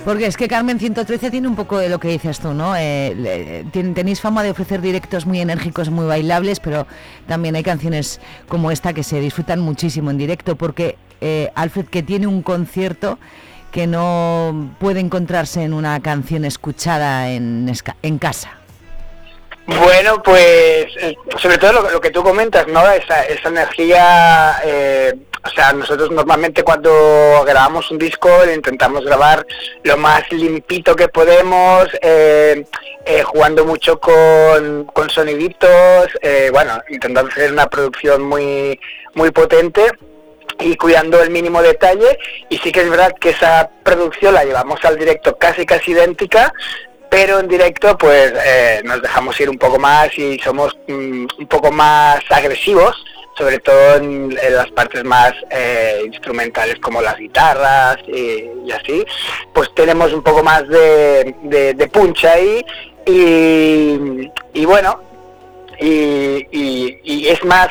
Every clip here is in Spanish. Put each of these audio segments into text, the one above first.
Porque es que Carmen 113 tiene un poco de lo que dices tú, ¿no? Tenéis fama de ofrecer directos muy enérgicos, muy bailables, pero también hay canciones como esta que se disfrutan muchísimo en directo, porque Alfred, que tiene un concierto que no puede encontrarse en una canción escuchada en casa. Bueno, pues sobre todo lo que tú comentas, ¿no? Esa energía, o sea, nosotros normalmente cuando grabamos un disco lo intentamos grabar lo más limpito que podemos, jugando mucho con soniditos, bueno, intentando hacer una producción muy potente y cuidando el mínimo detalle, y sí que es verdad que esa producción la llevamos al directo casi idéntica, pero en directo pues nos dejamos ir un poco más y somos un poco más agresivos, sobre todo en las partes más instrumentales como las guitarras y así, pues tenemos un poco más de punch ahí y bueno, y es más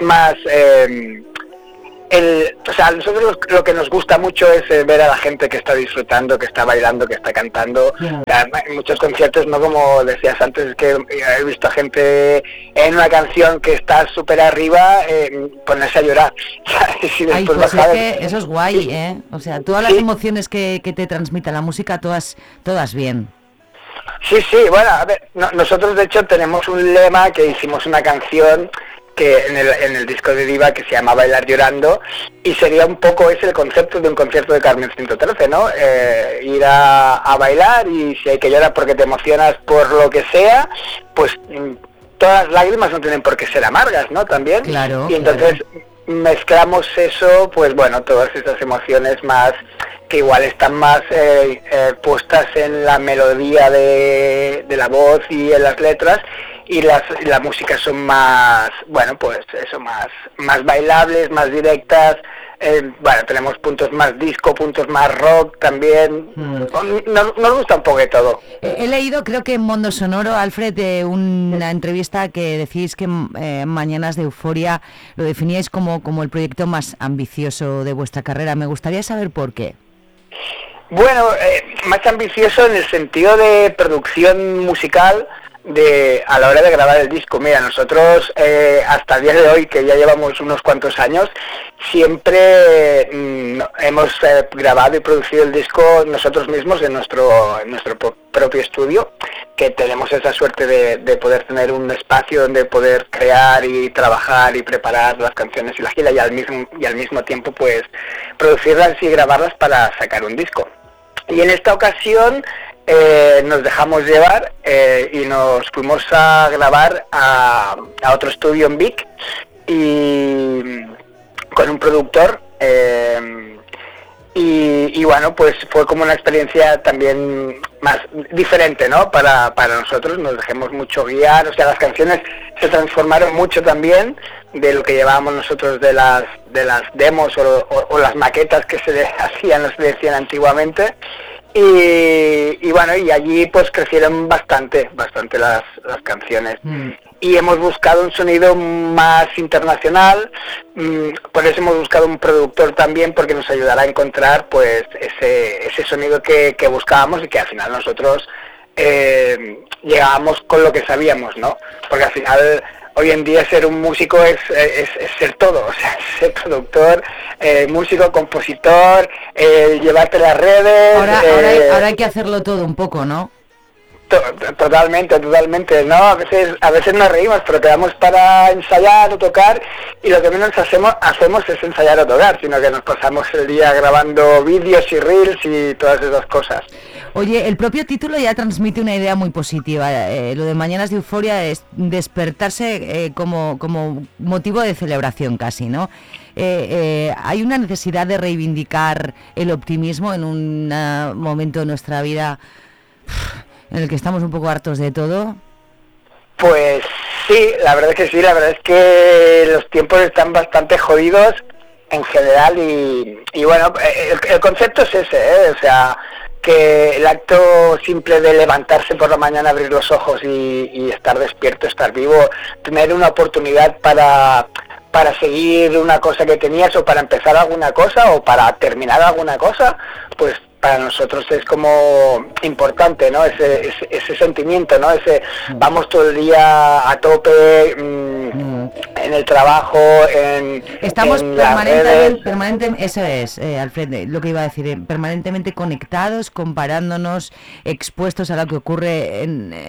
o sea, a nosotros lo que nos gusta mucho es ver a la gente que está disfrutando, que está bailando, que está cantando. En muchos conciertos, no como decías antes, es que he visto a gente en una canción que está súper arriba ponerse a llorar. Ay, pues es que eso es guay, ¿eh? O sea, todas las emociones que te transmite la música, todas bien. Sí, bueno, a ver, nosotros de hecho tenemos un lema que hicimos una canción que en el disco de Diva que se llama Bailar Llorando, y sería un poco ese el concepto de un concierto de Carmen 113, ¿no? Ir a bailar, y si hay que llorar porque te emocionas por lo que sea, pues todas las lágrimas no tienen por qué ser amargas, ¿no? También. Claro. Y entonces mezclamos eso, pues bueno, todas esas emociones más que igual están más puestas en la melodía de la voz y en las letras, y la música son más, bueno, pues eso, más bailables, más directas. Bueno, tenemos puntos más disco, puntos más rock también. Nos gusta un poco de todo. He leído, creo que en Mundo Sonoro, Alfred, una entrevista que decís que Mañanas de Euforia lo definíais como el proyecto más ambicioso de vuestra carrera. Me gustaría saber por qué. Bueno, más ambicioso en el sentido de producción musical, a la hora de grabar el disco. Mira, nosotros hasta el día de hoy, que ya llevamos unos cuantos años, siempre hemos grabado y producido el disco nosotros mismos en nuestro propio estudio, que tenemos esa suerte de poder tener un espacio donde poder crear y trabajar y preparar las canciones y la gira, y al mismo tiempo pues producirlas y grabarlas para sacar un disco. Y en esta ocasión nos dejamos llevar y nos fuimos a grabar a otro estudio en Vic, y con un productor, y bueno, pues fue como una experiencia también más diferente, ¿no? Para nosotros, nos dejamos mucho guiar, o sea, las canciones se transformaron mucho también de lo que llevábamos nosotros de las demos o las maquetas que se hacían, se decían antiguamente. Y bueno, y allí pues crecieron bastante las canciones. Y hemos buscado un sonido más internacional, por eso hemos buscado un productor también, porque nos ayudará a encontrar pues ese sonido que buscábamos, y que al final nosotros llegábamos con lo que sabíamos, ¿no? Porque al final hoy en día ser un músico es ser todo, o sea, ser productor, músico, compositor, llevarte las redes. Ahora hay que hacerlo todo un poco, ¿no? Totalmente, no, a veces nos reímos, pero quedamos para ensayar o tocar, y lo que menos hacemos es ensayar o tocar, sino que nos pasamos el día grabando vídeos y reels y todas esas cosas. Oye, el propio título ya transmite una idea muy positiva. Lo de Mañanas de Euforia es despertarse como motivo de celebración casi, ¿no? Hay una necesidad de reivindicar el optimismo en un momento de nuestra vida en el que estamos un poco hartos de todo. Pues sí, la verdad es que sí, la verdad es que los tiempos están bastante jodidos en general, y bueno, el concepto es ese, o sea, que el acto simple de levantarse por la mañana, abrir los ojos y estar despierto, estar vivo, tener una oportunidad para seguir una cosa que tenías, o para empezar alguna cosa, o para terminar alguna cosa, pues para nosotros es como importante, ¿no? Ese sentimiento, ¿no? Vamos todo el día a tope, en el trabajo, estamos en permanentemente, eso es, Alfred, lo que iba a decir, permanentemente conectados, comparándonos, expuestos a lo que ocurre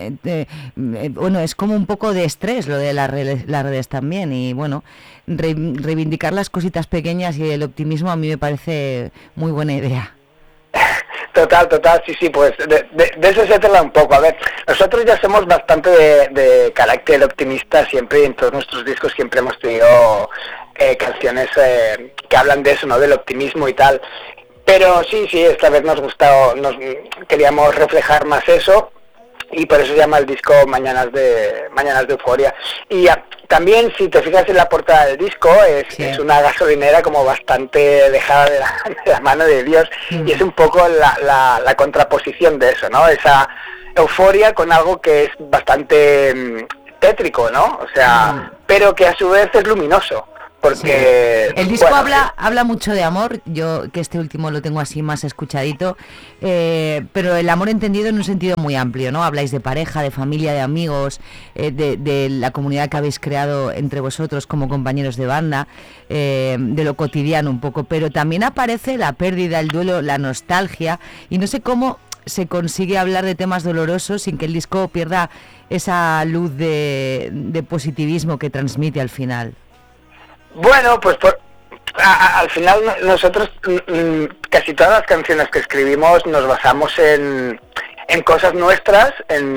bueno, es como un poco de estrés lo de las redes también, y bueno, reivindicar las cositas pequeñas y el optimismo a mí me parece muy buena idea. Total, sí, pues de eso se trata un poco. A ver, nosotros ya somos bastante de carácter optimista siempre, y en todos nuestros discos siempre hemos tenido canciones que hablan de eso, ¿no? Del optimismo y tal. Pero sí, esta vez queríamos reflejar más eso, y por eso se llama el disco Mañanas de Euforia. Y también, si te fijas en la portada del disco, es una gasolinera como bastante dejada de la mano de Dios, y es un poco la contraposición de eso, ¿no? Esa euforia con algo que es bastante tétrico, ¿no? O sea, pero que a su vez es luminoso. Porque el disco habla mucho de amor, yo que este último lo tengo así más escuchadito, pero el amor entendido en un sentido muy amplio, ¿no? Habláis de pareja, de familia, de amigos, de la comunidad que habéis creado entre vosotros como compañeros de banda, de lo cotidiano un poco, pero también aparece la pérdida, el duelo, la nostalgia, y no sé cómo se consigue hablar de temas dolorosos sin que el disco pierda esa luz de positivismo que transmite al final. Bueno, pues al final nosotros casi todas las canciones que escribimos nos basamos en cosas nuestras,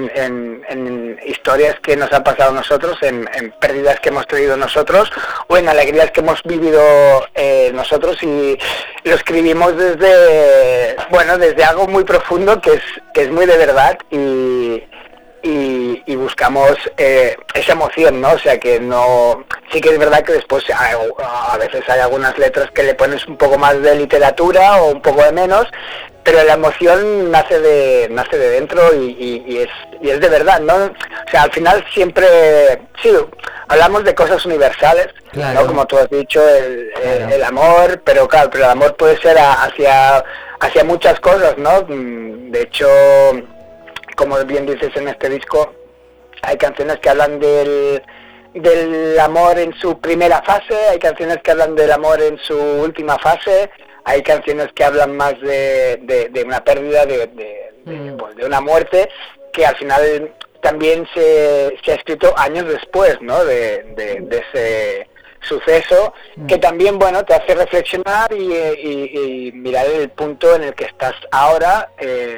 en historias que nos han pasado a nosotros, en pérdidas que hemos tenido nosotros, o en alegrías que hemos vivido nosotros, y lo escribimos desde algo muy profundo que es muy de verdad, y buscamos esa emoción, ¿no? O sea que no, sí que es verdad que después a veces hay algunas letras que le pones un poco más de literatura o un poco de menos, pero la emoción nace de dentro, y es de verdad, ¿no? O sea, al final siempre sí hablamos de cosas universales, claro, ¿no? Como tú has dicho, el amor, pero claro, pero el amor puede ser hacia muchas cosas, ¿no? De hecho, como bien dices, en este disco hay canciones que hablan del amor en su primera fase, hay canciones que hablan del amor en su última fase, hay canciones que hablan más de una pérdida, de una muerte, que al final también se ha escrito años después, ¿no? de ese suceso, que también, bueno, te hace reflexionar y mirar el punto en el que estás ahora,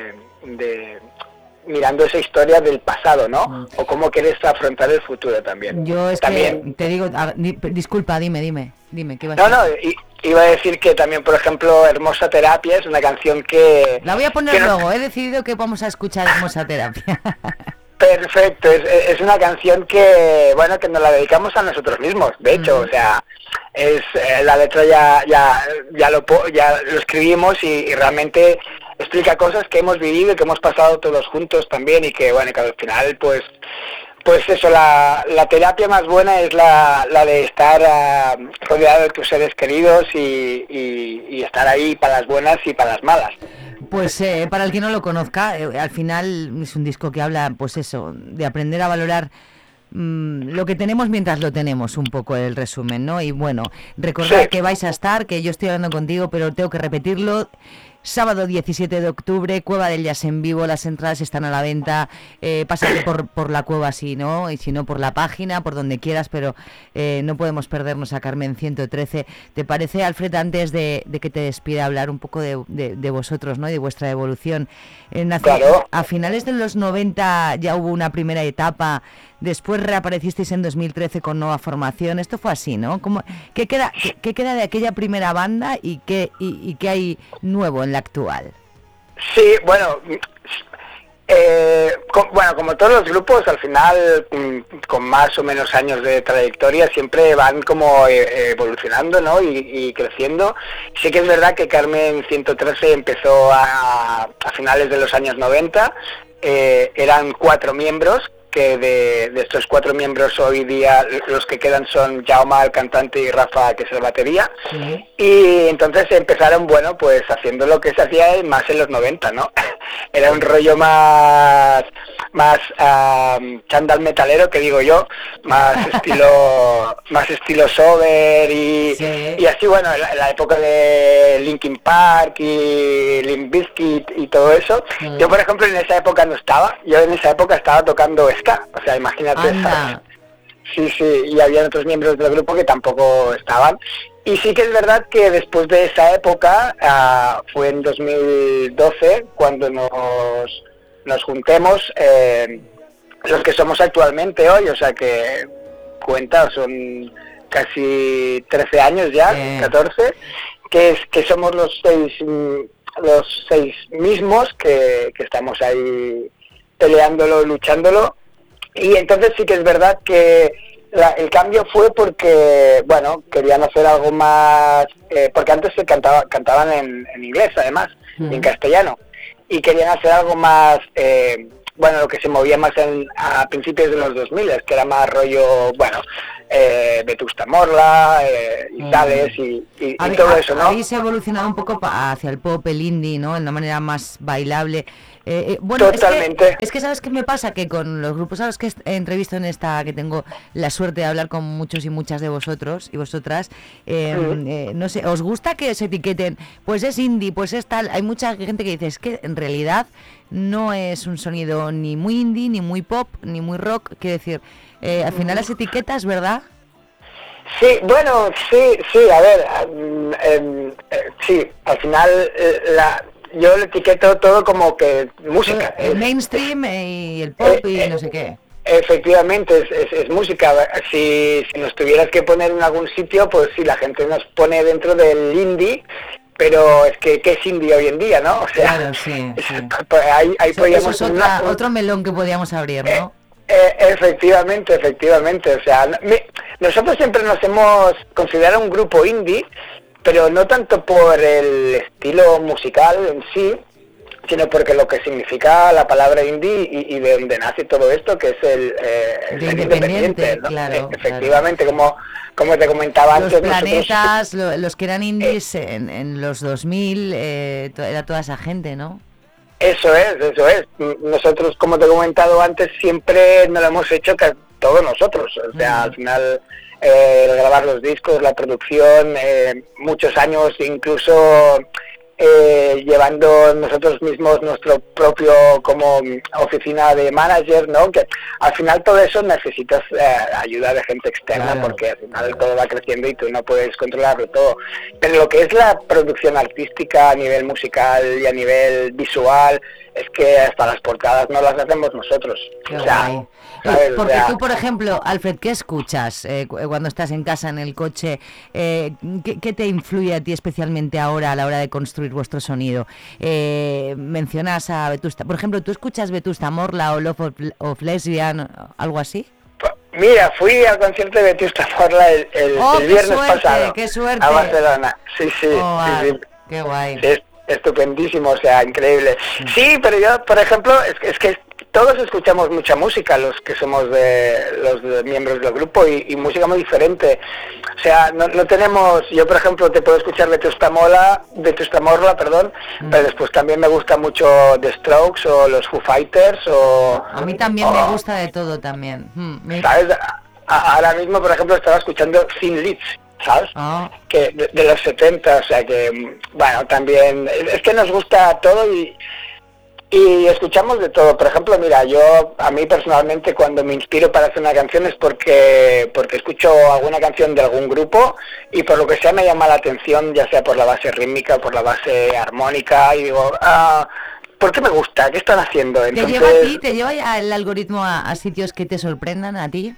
mirando esa historia del pasado, ¿no? O cómo quieres afrontar el futuro también. Yo que te digo, disculpa, dime, ¿qué ibas a decir? Iba a decir que también, por ejemplo, Hermosa Terapia es una canción que... La voy a poner luego, he decidido que vamos a escuchar Hermosa Terapia. Perfecto, es una canción que, bueno, que nos la dedicamos a nosotros mismos, de hecho, o sea, la letra ya lo escribimos, y realmente explica cosas que hemos vivido y que hemos pasado todos juntos también, y que, bueno, que al final, pues eso, la terapia más buena es la de estar rodeado de tus seres queridos, y estar ahí para las buenas y para las malas. Pues para el que no lo conozca, al final es un disco que habla, pues eso, de aprender a valorar lo que tenemos mientras lo tenemos, un poco el resumen, ¿no? Y bueno, recordad que vais a estar, que yo estoy hablando contigo, pero tengo que repetirlo. Sábado 17 de octubre, Cueva del Jazz en vivo, las entradas están a la venta, pásate por la cueva si no, y si no por la página, por donde quieras, pero no podemos perdernos a Carmen 113. ¿Te parece, Alfred, antes de que te despida, hablar un poco de vosotros, ¿no? Y de vuestra evolución? Claro. A finales de los 90 ya hubo una primera etapa, después reaparecisteis en 2013 con nueva formación, esto fue así, ¿no? ¿Qué queda de aquella primera banda y qué hay nuevo en la actual? Sí, bueno, como todos los grupos, al final, con más o menos años de trayectoria, siempre van como evolucionando, ¿no? Y creciendo. Sí que es verdad que Carmen 113 empezó a finales de los años 90, eran 4 miembros, que de estos 4 miembros hoy día los que quedan son Jaume, el cantante, y Rafa, que es el batería. Sí. Y entonces empezaron, bueno, pues haciendo lo que se hacía más en los 90, ¿no? Era un rollo más chandal metalero, que digo yo, más estilo Sober y así, bueno, la época de Linkin Park y Limp Bizkit y todo eso. Yo, por ejemplo, en esa época no estaba. Yo en esa época estaba tocando ska, o sea, imagínate. Sí, y había otros miembros del grupo que tampoco estaban. Y sí que es verdad que después de esa época, fue en 2012 cuando nos juntemos, los que somos actualmente hoy, o sea que cuenta, son casi 13 años ya, 14, que somos los seis mismos que estamos ahí peleándolo, luchándolo. Y entonces sí que es verdad que el cambio fue porque, bueno, querían hacer algo más, porque antes se cantaban en inglés además, y en castellano, y querían hacer algo más, bueno, lo que se movía más a principios de los 2000, que era más rollo, bueno, Vetusta Morla, Izales y todo eso, ¿no? Ahí se ha evolucionado un poco hacia el pop, el indie, ¿no? De una manera más bailable. Bueno, totalmente. Es que ¿sabes qué me pasa? Que con los grupos a los que he entrevistado en esta, que tengo la suerte de hablar con muchos y muchas de vosotros y vosotras, no sé, ¿os gusta que os etiqueten? Pues es indie, pues es tal. Hay mucha gente que dice, es que en realidad no es un sonido ni muy indie, ni muy pop, ni muy rock. Quiero decir, al final las etiquetas, ¿verdad? Sí, bueno, sí, a ver, sí, al final yo lo etiqueto todo como que música. El mainstream y el pop y no sé qué. Efectivamente, es música. Si nos tuvieras que poner en algún sitio, pues sí, la gente nos pone dentro del indie, pero es que ¿qué es indie hoy en día, no? O sea, claro, sí. Ahí podríamos... Eso es otro melón que podríamos abrir, ¿no? Efectivamente, o sea, nosotros siempre nos hemos considerado un grupo indie, pero no tanto por el estilo musical en sí, sino porque lo que significa la palabra indie y de donde nace todo esto, que es el ser independiente, ¿no? Claro, efectivamente, claro. Como te comentaba los antes... Planetas, los que eran indies en los 2000, era toda esa gente, ¿no? Eso es. Nosotros, como te he comentado antes, siempre nos lo hemos hecho todos nosotros. O sea, al final, grabar los discos, la producción, muchos años incluso llevando nosotros mismos nuestro propio como oficina de manager, ¿no? Que al final todo eso necesitas ayuda de gente externa, claro, porque al final todo va creciendo y tú no puedes controlarlo todo. Pero lo que es la producción artística a nivel musical y a nivel visual, es que hasta las portadas no las hacemos nosotros. Qué o sea, guay. ¿Sabes? Porque tú, por ejemplo, Alfred, ¿qué escuchas cuando estás en casa, en el coche? ¿Qué te influye a ti especialmente ahora a la hora de construir vuestro sonido? Mencionas a Vetusta. Por ejemplo, ¿tú escuchas Vetusta Morla o Love of Lesbian, algo así? Mira, fui al concierto de Vetusta Morla el viernes pasado. ¡Qué suerte! A Barcelona. Sí. ¡Qué guay! Sí, estupendísimo, o sea, increíble. Sí, pero yo, por ejemplo, es que todos escuchamos mucha música, los que somos los miembros del grupo, y música muy diferente. O sea, no tenemos... Yo, por ejemplo, te puedo escuchar Vetusta Morla, pero después también me gusta mucho The Strokes o los Foo Fighters o... A mí también me gusta de todo también. ¿Sabes? Ahora mismo, por ejemplo, estaba escuchando Thin Lips, ¿sabes? Que de los 70, o sea que, bueno, también... Es que nos gusta todo y escuchamos de todo. Por ejemplo, mira, a mí personalmente cuando me inspiro para hacer una canción es porque escucho alguna canción de algún grupo y por lo que sea me llama la atención, ya sea por la base rítmica o por la base armónica, y digo, ¿por qué me gusta? ¿Qué están haciendo? Entonces, ¿Te lleva el algoritmo a sitios que te sorprendan a ti?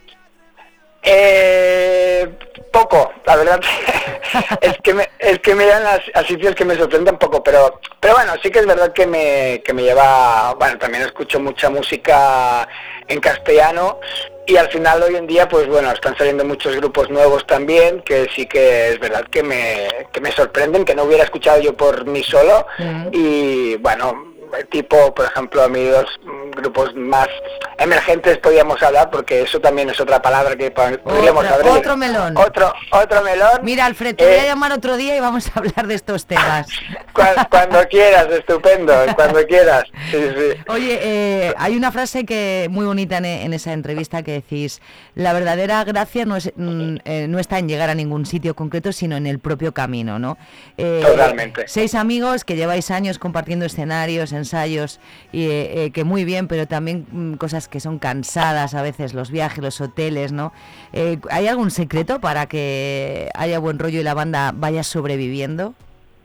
Poco, la verdad. es que me llevan a sitios que me sorprenden poco, pero bueno, sí que es verdad que me lleva. Bueno, también escucho mucha música en castellano y al final hoy en día, pues bueno, están saliendo muchos grupos nuevos también, que sí que es verdad que me sorprenden, que no hubiera escuchado yo por mí solo. Y bueno, tipo, por ejemplo, a mí dos grupos más emergentes podíamos hablar, porque eso también es otra palabra que podríamos abrir. Otro melón. Otro melón. Mira, Alfred, te voy a llamar otro día y vamos a hablar de estos temas. Cuando quieras, estupendo, cuando quieras. Sí. Oye, hay una frase que muy bonita en esa entrevista que decís: la verdadera gracia no está en llegar a ningún sitio concreto, sino en el propio camino, ¿no? Totalmente. 6 amigos que lleváis años compartiendo escenarios, ensayos, y que muy bien, pero también cosas que son cansadas a veces, los viajes, los hoteles, ¿no? ¿Hay algún secreto para que haya buen rollo y la banda vaya sobreviviendo?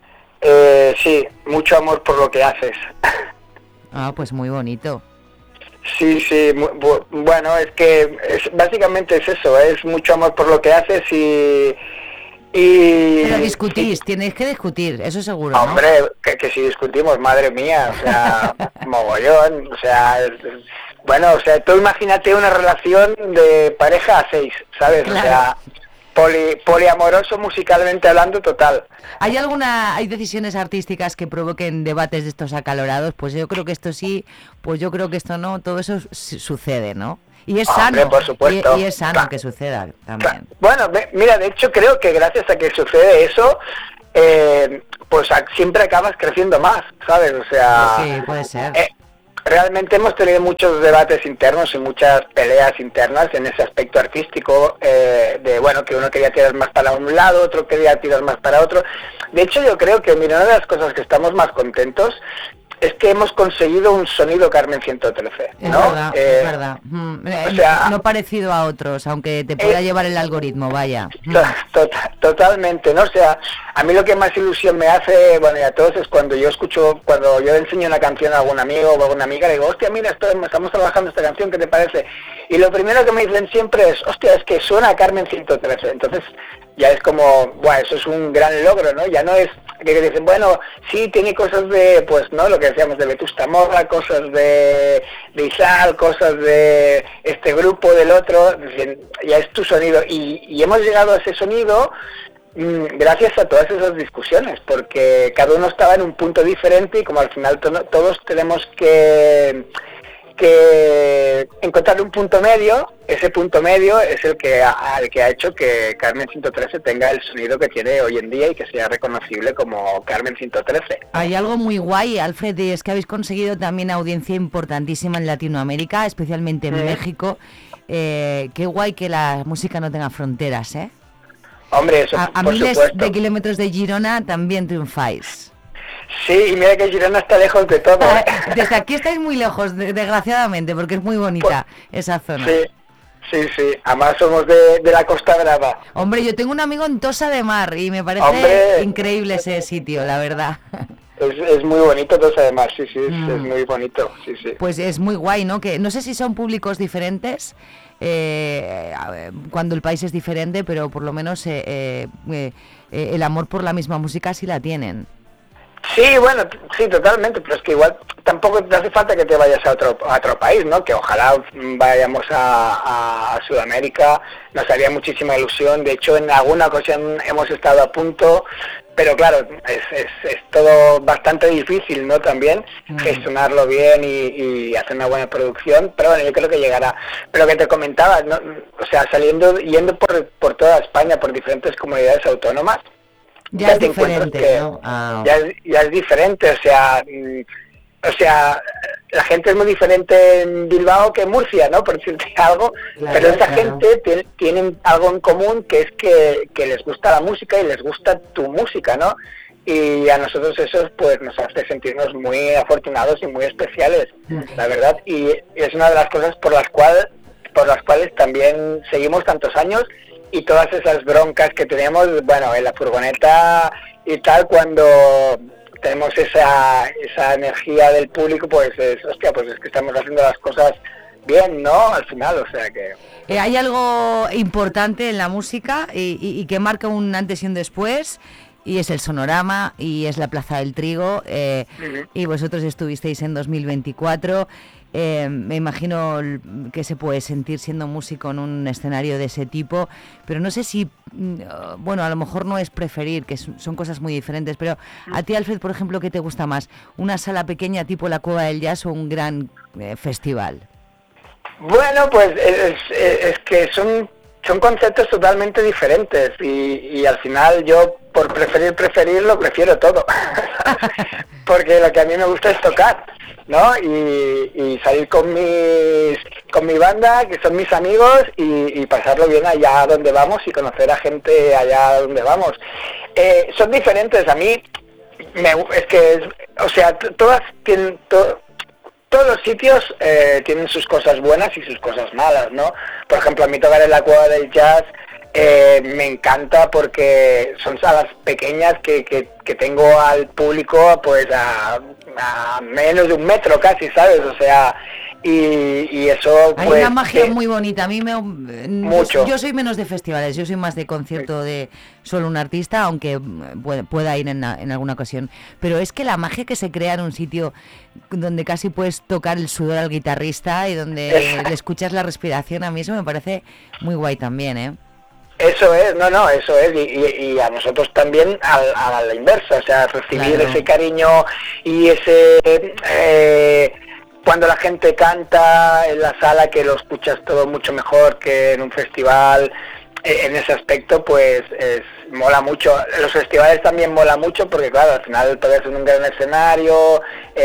Sí, mucho amor por lo que haces. Ah, pues muy bonito. Sí, bueno, es que básicamente es eso, es mucho amor por lo que haces y... Pero discutís, tenéis que discutir, eso seguro, ¿no? Hombre, que si discutimos, madre mía, o sea, mogollón, o sea, bueno, o sea, tú imagínate una relación de pareja a 6, ¿sabes? Claro. O sea, poliamoroso musicalmente hablando total. ¿Hay decisiones artísticas que provoquen debates de estos acalorados? Pues yo creo que esto sí, pues yo creo que esto no, todo eso sucede, ¿no? Y es sano, por supuesto. Y es sano que suceda también. Bueno, mira, de hecho creo que gracias a que sucede eso, pues siempre acabas creciendo más, ¿sabes? O sea, sí, puede ser. Realmente hemos tenido muchos debates internos y muchas peleas internas en ese aspecto artístico, de bueno, que uno quería tirar más para un lado, otro quería tirar más para otro. De hecho, yo creo que, mira, una de las cosas que estamos más contentos es que hemos conseguido un sonido Carmen 113, ¿no? Es verdad. O sea, no parecido a otros, aunque te pueda llevar el algoritmo, vaya. Totalmente, ¿no? O sea, a mí lo que más ilusión me hace, bueno, y a todos, es cuando yo enseño una canción a algún amigo o a alguna amiga, le digo, hostia, mira, estamos trabajando esta canción, ¿qué te parece? Y lo primero que me dicen siempre es, hostia, es que suena a Carmen 113. Entonces, ya es como, bueno, eso es un gran logro, ¿no? Ya no es que dicen, bueno, sí, tiene cosas de, pues, ¿no? Lo que decíamos de Vetusta Morla, cosas de Izal, cosas de este grupo, del otro, dicen, ya es tu sonido. Y hemos llegado a ese sonido gracias a todas esas discusiones, porque cada uno estaba en un punto diferente y como al final todos tenemos que encontrar un punto medio. Ese punto medio es el que ha hecho que Carmen 113 tenga el sonido que tiene hoy en día y que sea reconocible como Carmen 113. Hay algo muy guay, Alfred, y es que habéis conseguido también audiencia importantísima en Latinoamérica, especialmente en México. Qué guay que la música no tenga fronteras, ¿eh? Hombre, eso a miles supuesto. De kilómetros de Girona también triunfáis. Sí, y mira que Girona está lejos de todo. Desde aquí estáis muy lejos, desgraciadamente, porque es muy bonita esa zona. Sí, además somos de la Costa Brava. Hombre, yo tengo un amigo en Tossa de Mar y me parece increíble ese sitio, la verdad. Es muy bonito Tossa de Mar, sí, es muy bonito, sí. Pues es muy guay, ¿no? Que no sé si son públicos diferentes, cuando el país es diferente, pero por lo menos el amor por la misma música sí la tienen. Sí, bueno, sí, totalmente, pero es que igual tampoco te hace falta que te vayas a otro país, ¿no? Que ojalá vayamos a Sudamérica, nos haría muchísima ilusión. De hecho, en alguna ocasión hemos estado a punto, pero claro, es todo bastante difícil, ¿no? También gestionarlo bien y hacer una buena producción, pero bueno, yo creo que llegará. Pero que te comentaba, ¿no? O sea, yendo por toda España, por diferentes comunidades autónomas, ya es diferente, ¿no? Ya es diferente, o sea, la gente es muy diferente en Bilbao que en Murcia, ¿no? Por decirte algo, pero esa gente tienen algo en común, que es que les gusta la música y les gusta tu música, ¿no? Y a nosotros eso pues nos hace sentirnos muy afortunados y muy especiales, la verdad, y es una de las cosas por las cuales también seguimos tantos años. Y todas esas broncas que tenemos, bueno, en la furgoneta y tal, cuando tenemos esa energía del público, pues es que estamos haciendo las cosas bien, ¿no? Al final, o sea que... Hay algo importante en la música y que marca un antes y un después, y es el Sonorama, y es la Plaza del Trigo, y vosotros estuvisteis en 2024... me imagino que se puede sentir siendo músico en un escenario de ese tipo, pero no sé si, bueno, a lo mejor no es preferir, que son cosas muy diferentes, pero a ti, Alfred, por ejemplo, ¿qué te gusta más? ¿Una sala pequeña tipo la Cueva del Jazz o un gran festival? Bueno, pues es que son conceptos totalmente diferentes y al final yo por preferir lo prefiero todo porque lo que a mí me gusta es tocar, ¿no? Y salir con mi banda, que son mis amigos, y pasarlo bien allá donde vamos y conocer a gente allá donde vamos. Son diferentes. A mí o sea, todas tienen todos los sitios tienen sus cosas buenas y sus cosas malas, ¿no? Por ejemplo, a mí tocar en la Cueva del Jazz me encanta porque son salas pequeñas que tengo al público pues a menos de 1 metro casi, ¿sabes? O sea, y eso hay pues, una magia muy bonita. A mí mucho. Yo soy menos de festivales, yo soy más de concierto de solo un artista, aunque pueda ir en alguna ocasión, pero es que la magia que se crea en un sitio donde casi puedes tocar el sudor al guitarrista y donde le escuchas la respiración, a mí eso me parece muy guay también, ¿eh? Eso es, eso es, y a nosotros también a la inversa, o sea, recibir Claro. ese cariño y ese cuando la gente canta en la sala, que lo escuchas todo mucho mejor que en un festival, en ese aspecto pues mola mucho. Los festivales también mola mucho porque claro, al final puedes en un gran escenario,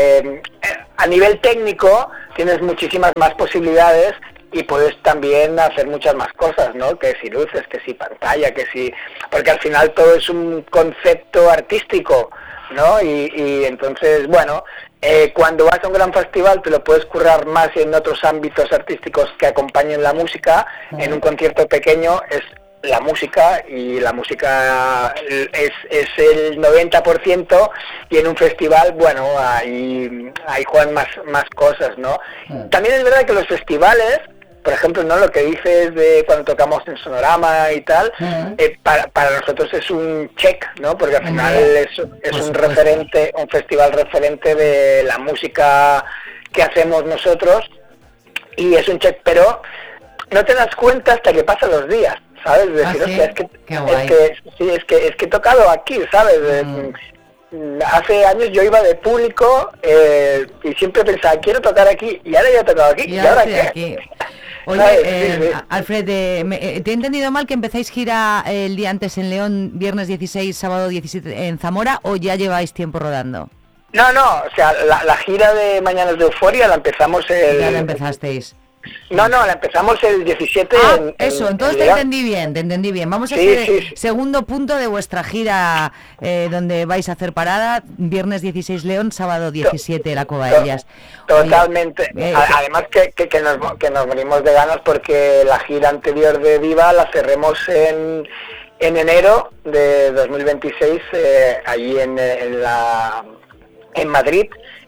a nivel técnico tienes muchísimas más posibilidades y puedes también hacer muchas más cosas, ¿no? Que si luces, que si pantalla, que si... Porque al final todo es un concepto artístico, ¿no? Y entonces, bueno, cuando vas a un gran festival te lo puedes currar más en otros ámbitos artísticos que acompañen la música. En un concierto pequeño es la música, y la música es el 90%, y en un festival, bueno, ahí juegan más cosas, ¿no? También es verdad que los festivales, por ejemplo, ¿no? Lo que dices de cuando tocamos en Sonorama y tal, para nosotros es un check, ¿no? Porque al final es un referente, un festival referente de la música que hacemos nosotros, y es un check, pero no te das cuenta hasta que pasan los días, ¿sabes? Es decir, ¿sí? es que he tocado aquí, ¿sabes? Hace años yo iba de público y siempre pensaba, quiero tocar aquí, y ahora ya he tocado aquí, ¿y ahora qué? Aquí. Oye, Alfred, ¿te he entendido mal que empezáis gira el día antes en León, viernes 16, sábado 17 en Zamora, o ya lleváis tiempo rodando? No, o sea, la gira de Mañanas de Euforia la empezamos Ya la empezasteis. No, la empezamos el 17 entonces te entendí bien. Vamos a hacer el segundo punto de vuestra gira, donde vais a hacer parada, viernes 16 León, sábado 17 la Cueva de Jazz. Totalmente. Además que nos venimos de ganas porque la gira anterior de Viva la cerremos en enero de 2026, allí en Madrid,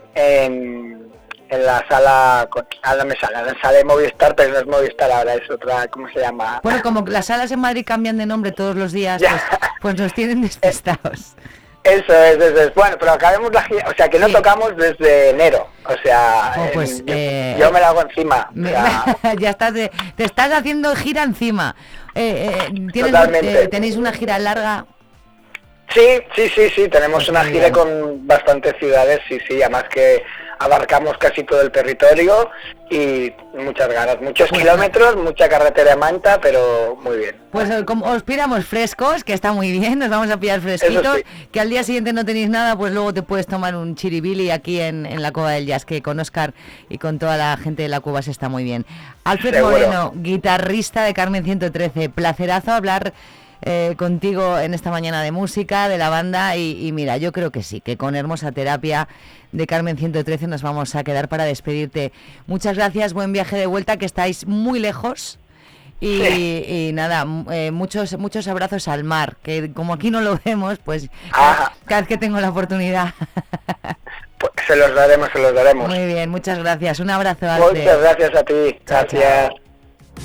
en la sala, la sala de Movistar, pero no es Movistar ahora, es otra, ¿cómo se llama? Bueno, como las salas en Madrid cambian de nombre todos los días, pues nos tienen despistados. Eso es. Bueno, pero acabemos la gira, o sea, que no tocamos desde enero, o sea, yo me la hago encima. Ya estás te estás haciendo gira encima. ¿Tenéis una gira larga? Sí, tenemos una gira con bastantes ciudades, sí, además que abarcamos casi todo el territorio y muchas ganas, muchos kilómetros, mucha carretera de manta, pero muy bien. Pues como os pillamos frescos, que está muy bien, nos vamos a pillar fresquitos, que al día siguiente no tenéis nada, pues luego te puedes tomar un chiribili aquí en la Cueva del Jazz, que con Óscar y con toda la gente de la Cueva se está muy bien. Alfred Moreno, guitarrista de Carmen 113, placerazo hablar contigo en esta mañana de música, de la banda, y mira, yo creo que sí, que con Hermosa Terapia de Carmen 113 nos vamos a quedar para despedirte. Muchas gracias, buen viaje de vuelta, que estáis muy lejos, y nada, muchos abrazos al mar, que como aquí no lo vemos, pues cada vez que tengo la oportunidad. Pues se los daremos. Muy bien, muchas gracias, un abrazo, Alfred. Muchas gracias a ti, gracias. Chao.